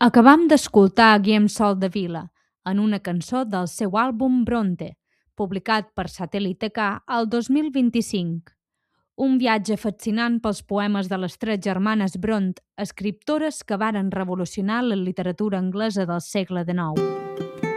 Acabam d'escoltar Guillem Soldevila en una cançó del seu àlbum Bronte, publicat per Satèl·lit K el 2025. Un viatge fascinant pels poemes de les tres germanes Bront, escriptores que varen revolucionar la literatura anglesa del segle XIX.